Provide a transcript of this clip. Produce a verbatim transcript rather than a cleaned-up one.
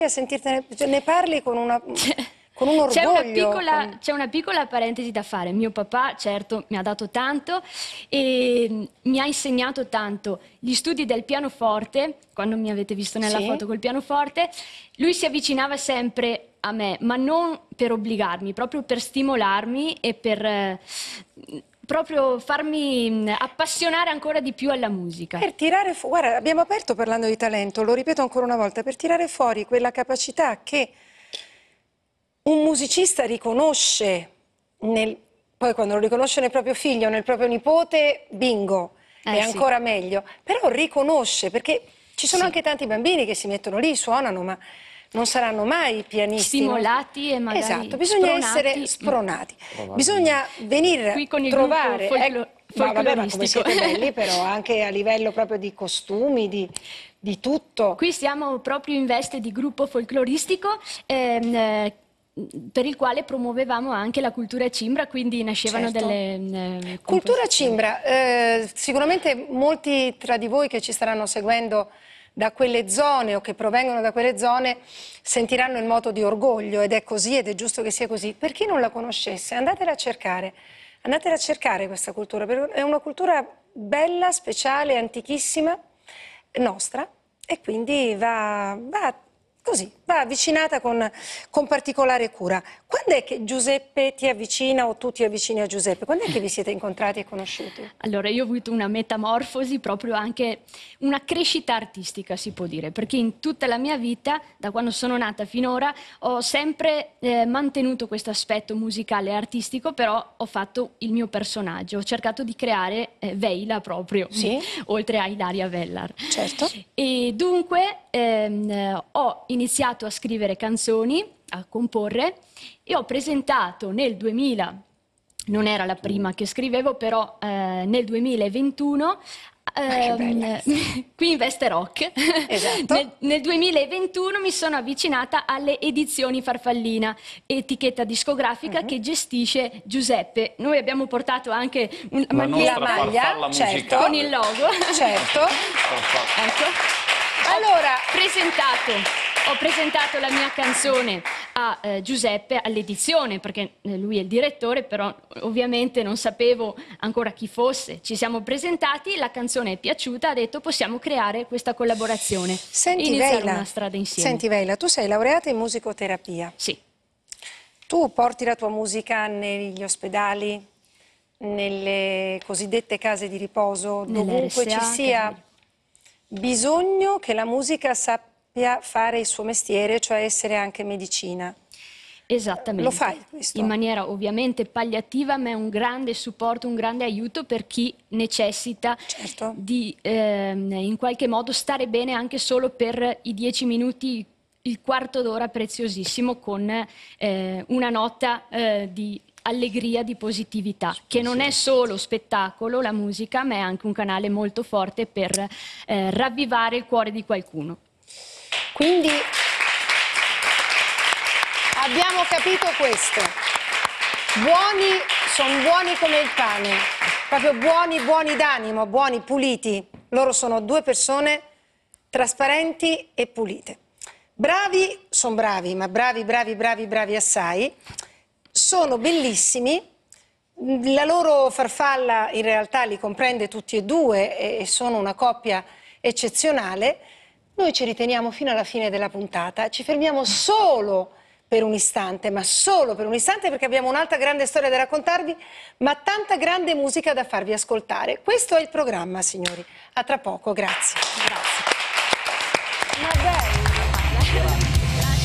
a sentirtene, cioè, ne parli con una... Con un orgoglio. C'è una, piccola, c'è una piccola parentesi da fare. Mio papà, certo, mi ha dato tanto e mi ha insegnato tanto. Gli studi del pianoforte, quando mi avete visto nella sì. foto col pianoforte, lui si avvicinava sempre a me, ma non per obbligarmi, proprio per stimolarmi e per eh, proprio farmi appassionare ancora di più alla musica. Per tirare fuori, guarda, abbiamo aperto parlando di talento, lo ripeto ancora una volta, per tirare fuori quella capacità che un musicista riconosce, nel, poi quando lo riconosce nel proprio figlio, nel proprio nipote, bingo, eh, è sì. ancora meglio, però riconosce, perché ci sono sì. anche tanti bambini che si mettono lì, suonano, ma non saranno mai pianisti. Stimolati non... e magari Esatto, bisogna spronati. essere spronati, bisogna venire qui con il trovare... folclo... Ma vabbè, ma come siete belli però, anche a livello proprio di costumi, di, di tutto. Qui siamo proprio in veste di gruppo folcloristico, ehm, eh, per il quale promuovevamo anche la cultura cimbra, quindi nascevano certo. delle... Eh, cultura cimbra, eh, sicuramente molti tra di voi che ci staranno seguendo da quelle zone o che provengono da quelle zone sentiranno il moto di orgoglio, ed è così ed è giusto che sia così. Per chi non la conoscesse, andatela a cercare, andatela a cercare questa cultura, perché è una cultura bella, speciale, antichissima, nostra, e quindi va... va così, va avvicinata con, con particolare cura. Quando è che Giuseppe ti avvicina o tu ti avvicini a Giuseppe? Quando è che vi siete incontrati e conosciuti? Allora, io ho avuto una metamorfosi, proprio anche una crescita artistica, si può dire, perché in tutta la mia vita, da quando sono nata finora, ho sempre eh, mantenuto questo aspetto musicale e artistico, però ho fatto il mio personaggio, ho cercato di creare eh, Veila proprio, sì? oltre a Ilaria Vellar. Certo. E dunque ehm, ho iniziato a scrivere canzoni, a comporre, e ho presentato nel duemila, non era la prima che scrivevo, però eh, nel duemilaventuno, ehm, qui in Veste Rock, esatto. nel, nel duemilaventuno mi sono avvicinata alle edizioni Farfallina, etichetta discografica uh-huh. che gestisce Giuseppe. Noi abbiamo portato anche una la maglia, maglia certo. con il logo. Certo. Ecco. Allora, ho presentato, ho presentato la mia canzone a eh, Giuseppe all'edizione, perché eh, lui è il direttore, però ovviamente non sapevo ancora chi fosse. Ci siamo presentati, la canzone è piaciuta, ha detto possiamo creare questa collaborazione. Senti, e iniziare Veila, una strada insieme. Senti Veila, tu sei laureata in musicoterapia. Sì. Tu porti la tua musica negli ospedali, nelle cosiddette case di riposo, dovunque ci sia bisogno che la musica sappia fare il suo mestiere, cioè essere anche medicina. Esattamente. Lo fai questo? In maniera ovviamente palliativa, ma è un grande supporto, un grande aiuto per chi necessita certo. di ehm, in qualche modo stare bene anche solo per i dieci minuti, il quarto d'ora preziosissimo, con eh, una nota eh, di allegria, di positività, che non è solo spettacolo la musica, ma è anche un canale molto forte per eh, ravvivare il cuore di qualcuno. Quindi abbiamo capito questo: buoni sono buoni come il pane, proprio buoni, buoni d'animo, buoni, puliti. Loro sono due persone trasparenti e pulite. Bravi sono bravi, ma bravi, bravi, bravi, bravi assai. Sono bellissimi, la loro farfalla in realtà li comprende tutti e due e sono una coppia eccezionale. Noi ci riteniamo fino alla fine della puntata, ci fermiamo solo per un istante, ma solo per un istante, perché abbiamo un'altra grande storia da raccontarvi, ma tanta grande musica da farvi ascoltare. Questo è il programma, signori. A tra poco, grazie. Grazie. Ma bello.